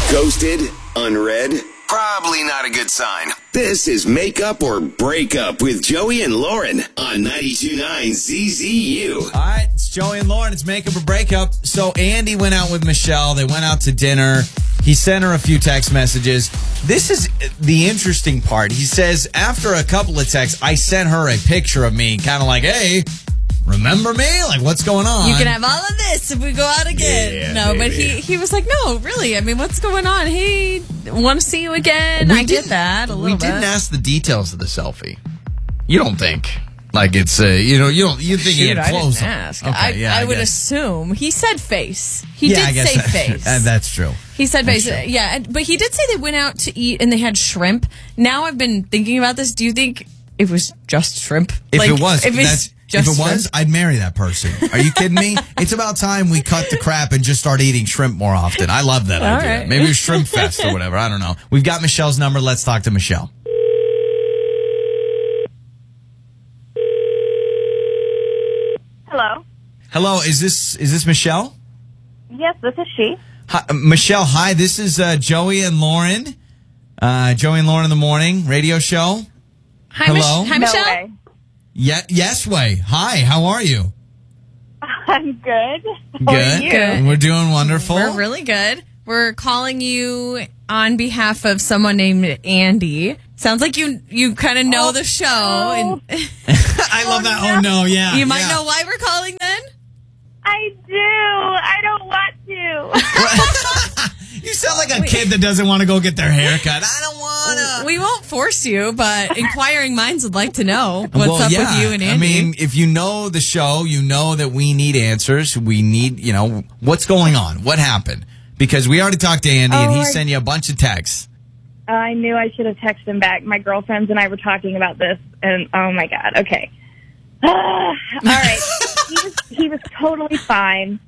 Ghosted? Unread? Probably not a good sign. This is Make Up or Break Up with Joey and Lauren on 92.9 ZZU. All right, it's Joey and Lauren. It's Make Up or Break Up. So Andy went out with Michelle. They went out to dinner. He sent her a few text messages. This is the interesting part. He says, after a couple of texts, I sent her a picture of me, kind of like, hey, remember me? Like, what's going on? You can have all of this if we go out again. Yeah, no, baby. but he was like, no, really. I mean, what's going on? Hey, want to see you again? I get that a little bit. We didn't ask the details of the selfie. You don't think? Like it's, you think he had clothes on. Ask. Okay, I would assume. He said face. He I did guess say face. That's true. He said That's face. true. Yeah, but he did say they went out to eat and they had shrimp. Now I've been thinking about this. Do you think it was just shrimp? If it was, shrimp? I'd marry that person. Are you kidding me? It's about time we cut the crap and just start eating shrimp more often. I love that All idea. right. Maybe it's Shrimp Fest or whatever. I don't know. We've got Michelle's number. Let's talk to Michelle. Hello. Hello, is this Michelle? Yes, this is she. Hi, Michelle, hi. This is Joey and Lauren. Joey and Lauren in the morning radio show. Hi, Hello? Hi, No Michelle. way. Yes, way. Hi, how are you? I'm good. How are you? Good. We're doing wonderful. We're really good. We're calling you on behalf of someone named Andy. Sounds like you kind of know the show. And I love that. Oh no, yeah. you might yeah. know why we're calling then? I do. I don't want to. You sound like a kid that doesn't want to go get their hair cut. I don't want to. We won't force you, but inquiring minds would like to know what's up with you and Andy. I mean, if you know the show, you know that we need answers. We need, what's going on? What happened? Because we already talked to Andy, and he sent you a bunch of texts. I knew I should have texted him back. My girlfriends and I were talking about this, and oh my god. Okay. All right. He was totally fine.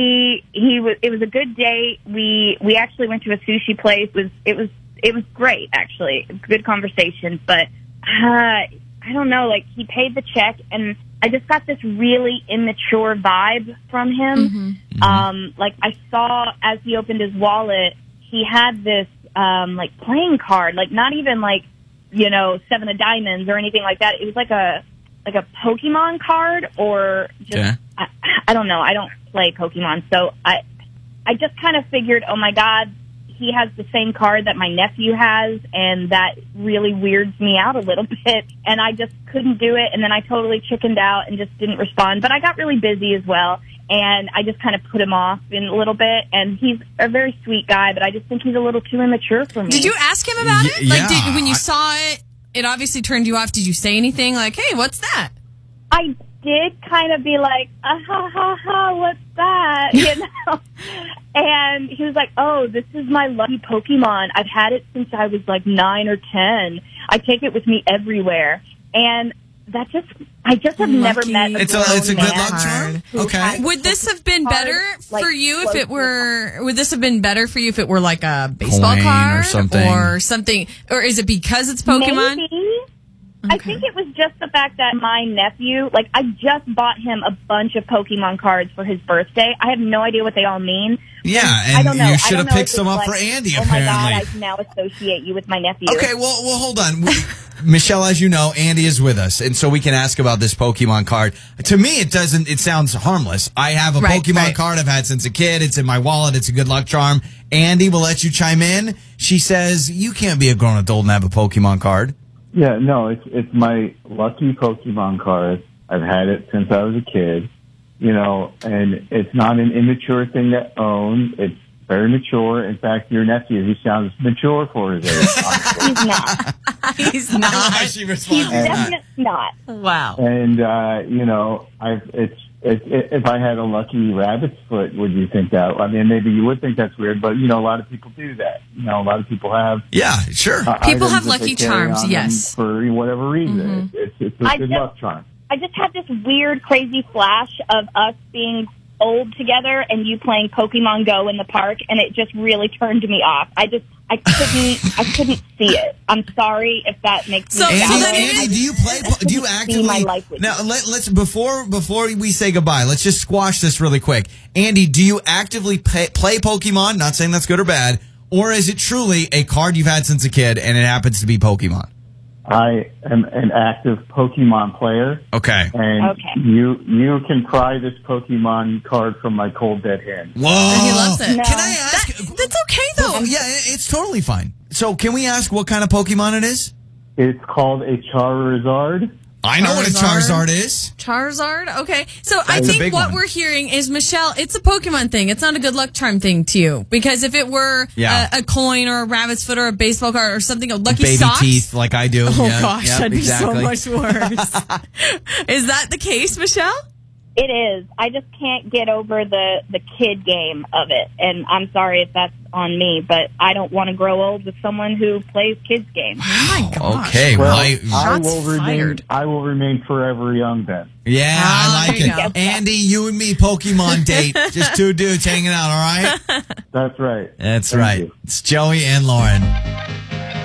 It was a good date. We actually went to a sushi place. It was great, actually. Good conversation, but I don't know, like he paid the check and I just got this really immature vibe from him. Like I saw as he opened his wallet, he had this like playing card, like not even like, seven of diamonds or anything like that. It was like a Pokemon card or just I don't know. I don't play Pokemon, so I just kind of figured, oh my god, he has the same card that my nephew has, and that really weirds me out a little bit, and I just couldn't do it, and then I totally chickened out and just didn't respond, but I got really busy as well, and I just kind of put him off in a little bit, and he's a very sweet guy, but I just think he's a little too immature for me. Did you ask him about it? Like, yeah. when you saw it, it obviously turned you off. Did you say anything like, hey, what's that? I did kind of be like, ha ha ha, what's that? And he was like, oh, this is my lucky Pokemon. I've had it since I was like 9 or 10. I take it with me everywhere. And I just have never met a It's a grown good man luck charm. who Okay. has Would this have been better like, for you if close it were? Would this have been better for you if it were like a baseball Coin or card something. or is it because it's Pokemon? Maybe. I think it was just the fact that my nephew, like, I just bought him a bunch of Pokemon cards for his birthday. I have no idea what they all mean. Yeah, I don't and know. you I should don't have know picked if some it's up for like, Andy, oh my god, apparently. I now associate you with my nephew. Okay, well, hold on. Michelle, as you know, Andy is with us, and so we can ask about this Pokemon card. To me, it sounds harmless. I have a Pokemon card I've had since a kid. It's in my wallet. It's a good luck charm. Andy will let you chime in. She says, you can't be a grown adult and have a Pokemon card. Yeah, no, it's my lucky Pokemon card. I've had it since I was a kid, and it's not an immature thing to own. It's very mature. In fact, your nephew, he sounds mature for his age. He's not. He's not. She responds. He's definitely not. Wow. And if I had a lucky rabbit's foot, would you think that? I mean, maybe you would think that's weird, but a lot of people do that. A lot of people have. Yeah, sure. People items have that lucky they carry charms, on them yes. for whatever reason. It's a good luck charm. I just had this weird, crazy flash of us being old together and you playing Pokemon Go in the park, and it just really turned me off. I couldn't see it. I'm sorry if that makes me Andy, do you play? Do you actively? my life with Now, let's before we say goodbye, let's just squash this really quick. Andy, do you actively play Pokemon? Not saying that's good or bad. or is it truly a card you've had since a kid and it happens to be Pokemon? I am an active Pokemon player. Okay. And you can pry this Pokemon card from my cold dead hand. Whoa. He loves it. No. Can I ask? That's okay, though. Yeah, it's totally fine. So can we ask what kind of Pokemon it is? It's called a Charizard. I know what a Charizard is. Charizard? Okay. So I That's a think big what one. we're hearing is, Michelle, it's a Pokemon thing. It's not a good luck charm thing to you. Because if it were a coin or a rabbit's foot or a baseball card or something, a lucky Baby socks. teeth like I do. Oh, Yeah, gosh, yeah, that'd be exactly. so much worse. Is that the case, Michelle? It is. I just can't get over the kid game of it. And I'm sorry if that's on me, but I don't want to grow old with someone who plays kids games. Oh, my gosh. Okay, Well, well, I will remain forever young then. yeah, I like there you it. go. Andy, you and me, Pokemon date. Just two dudes hanging out, all right? That's right. That's Thank right. you. It's Joey and Lauren.